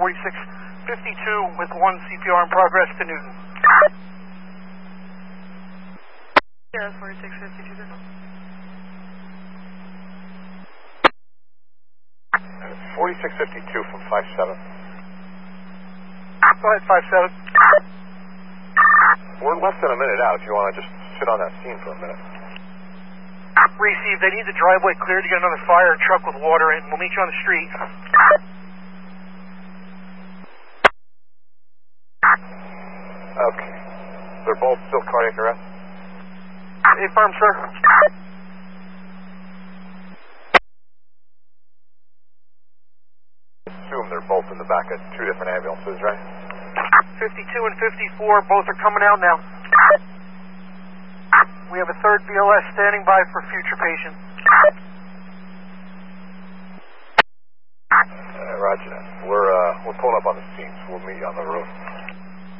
4652 with 1 CPR in progress to Newton. Yeah, 4652. 4652 from 57. Go ahead, 57. We're less than a minute out if you want to just sit on that scene for a minute. Receive, they need the driveway cleared to get another fire truck with water in. We'll meet you on the street. Okay. They're both still cardiac arrest? Affirm, sir. Assume they're both in the back of 2 different ambulances, right? 52 and 54, both are coming out now. We have a third BLS standing by for future patients. Roger that. We're pulling up on the scene, so we'll meet you on the roof.